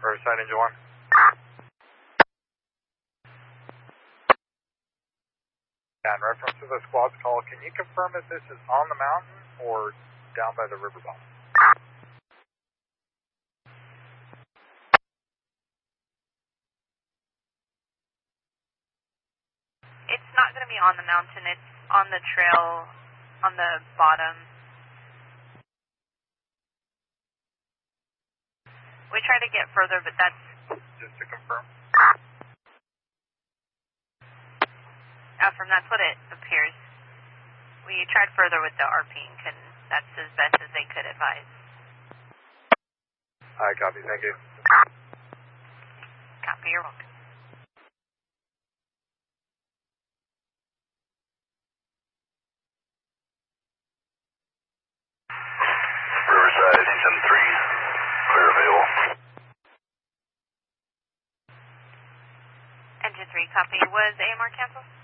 Riverside, engine 1. Yeah, in reference to the squad's call, can you confirm if this is on the mountain or down by the river bottom? It's not going to be on the mountain. It's on the trail on the bottom. We try to get further, but that's... Just to confirm. From that's what it appears. We tried further with the RPing, and that's as best as they could advise. Alright, copy. Thank you. Copy, you're welcome. Riverside, engine 3, clear available. Engine 3, copy. Was AMR canceled?